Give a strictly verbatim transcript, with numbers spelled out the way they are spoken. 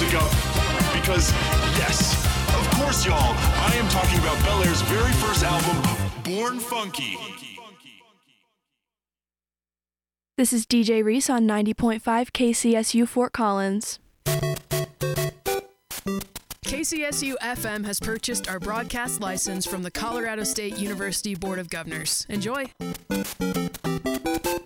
wake up because, yes, of course, y'all, I am talking about Bel Air's very first album, Born Funky. This is D J Reese on ninety point five K C S U Fort Collins. K C S U F M has purchased our broadcast license from the Colorado State University Board of Governors. Enjoy!